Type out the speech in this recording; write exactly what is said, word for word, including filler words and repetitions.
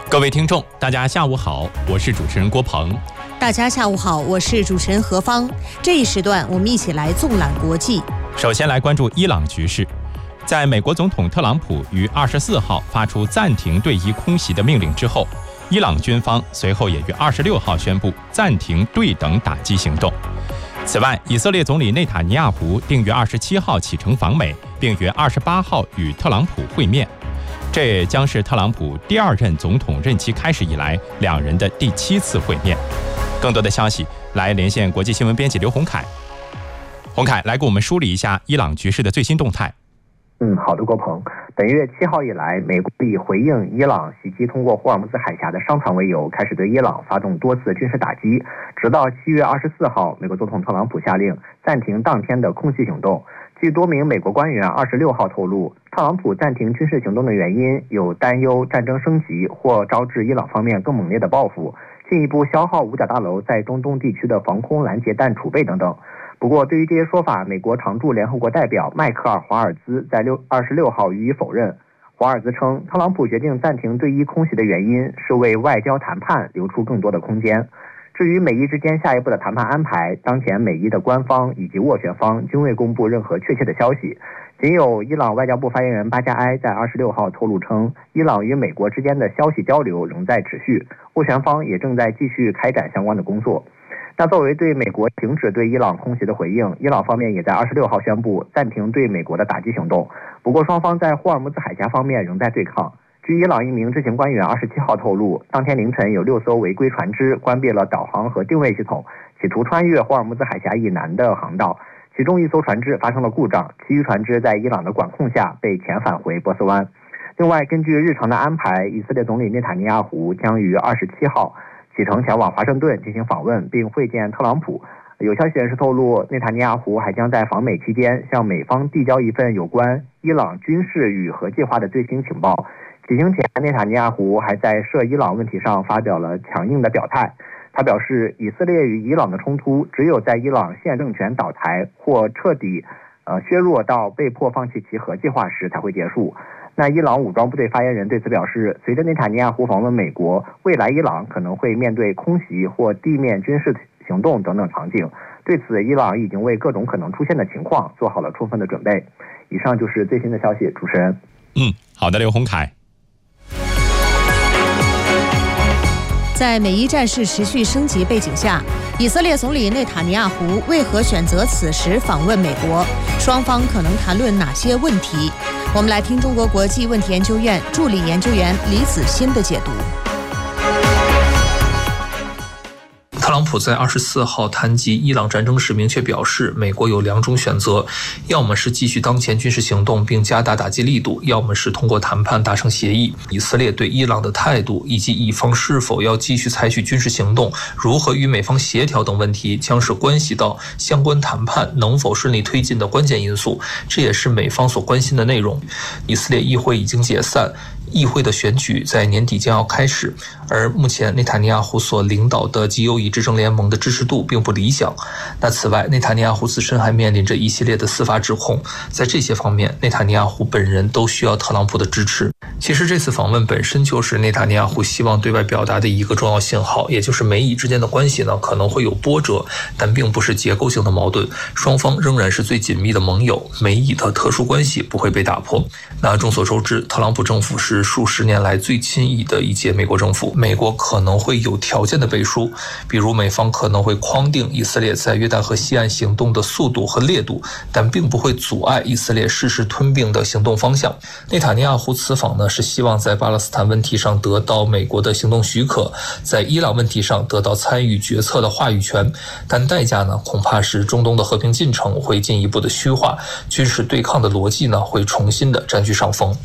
各位听众，大家下午好，我是主持人郭鹏。 大家下午好，我是主持人何芳。这一时段，我们一起来纵览国际。 首先来关注伊朗局势。在美国总统特朗普于二十四号发出暂停对伊空袭的命令之后，伊朗军方随后也于二十六号宣布暂停对等打击行动。此外，以色列总理内塔尼亚胡定于二十七号启程访美，并于二十八号与特朗普会面。这也将是特朗普第二任总统任期开始以来两人的第七次会面。更多的消息，来连线国际新闻编辑刘洪凯。洪凯，来给我们梳理一下伊朗局势的最新动态。 嗯，好的，郭鹏。本月七号以来，美国以回应伊朗袭击通过霍尔木兹海峡的商船为由，开始对伊朗发动多次军事打击，直到七月二十四号，美国总统特朗普下令暂停当天的空袭行动。据多名美国官员二十六号透露，特朗普暂停军事行动的原因有担忧战争升级或招致伊朗方面更猛烈的报复，进一步消耗五角大楼在中东地区的防空拦截弹储备等等。不过，对于这些说法，美国常驻联合国代表迈克尔·华尔兹在二十六号予以否认。华尔兹称，特朗普决定暂停对伊空袭的原因是为外交谈判留出更多的空间。至于美伊之间下一步的谈判安排，当前美伊的官方以及斡旋方均未公布任何确切的消息。仅有伊朗外交部发言人巴加埃在二十六号透露称，伊朗与美国之间的消息交流仍在持续，斡旋方也正在继续开展相关的工作。那作为对美国停止对伊朗空袭的回应，伊朗方面也在二十六号宣布暂停对美国的打击行动。不过，双方在霍尔木兹海峡方面仍在对抗。据伊朗一名知情官员二十七号透露，当天凌晨有六艘违规船只关闭了导航和定位系统，企图穿越霍尔木兹海峡以南的航道。其中一艘船只发生了故障，其余船只在伊朗的管控下被遣返回波斯湾。另外，根据日常的安排，以色列总理内塔尼亚胡将于二十七号启程前往华盛顿进行访问，并会见特朗普。有消息人士透露，内塔尼亚胡还将在访美期间向美方递交一份有关伊朗军事与核计划的最新情报。起行前，内塔尼亚胡还在涉伊朗问题上发表了强硬的表态。他表示，以色列与伊朗的冲突只有在伊朗现政权倒台或彻底呃削弱到被迫放弃其核计划时才会结束。那伊朗武装部队发言人对此表示，随着内塔尼亚胡访问美国，未来伊朗可能会面对空袭或地面军事行动等等场景。对此，伊朗已经为各种可能出现的情况做好了充分的准备。以上就是最新的消息，主持人。 嗯，好的，刘洪凯。 在美伊战事持续升级背景下，以色列总理内塔尼亚胡为何选择此时访问美国？双方可能谈论哪些问题？我们来听中国国际问题研究院助理研究员李子欣的解读。 特朗普在二十四号谈及伊朗战争时明确表示，美国有两种选择，要么是继续当前军事行动并加大打击力度，要么是通过谈判达成协议。以色列对伊朗的态度以及以方是否要继续采取军事行动，如何与美方协调等问题，将是关系到相关谈判能否顺利推进的关键因素，这也是美方所关心的内容。以色列议会已经解散，议会的选举在年底将要开始，而目前内塔尼亚胡所领导的极右翼执政联盟的支持度并不理想。那此外，内塔尼亚胡自身还面临着一系列的司法指控，在这些方面，内塔尼亚胡本人都需要特朗普的支持。其实这次访问本身就是内塔尼亚胡希望对外表达的一个重要信号，也就是美以之间的关系呢可能会有波折，但并不是结构性的矛盾，双方仍然是最紧密的盟友，美以的特殊关系不会被打破。那众所周知，特朗普政府是数十年来最亲意的一届美国政府，美国可能会有条件的背书，比如美方可能会框定以色列在约旦河西岸行动的速度和烈度，但并不会阻碍以色列誓师吞并的行动方向。内塔尼亚胡此访呢，是希望在巴勒斯坦问题上得到美国的行动许可，在伊朗问题上得到参与决策的话语权，但代价呢，恐怕是中东的和平进程会进一步的虚化，军事对抗的逻辑呢，会重新的占据上风。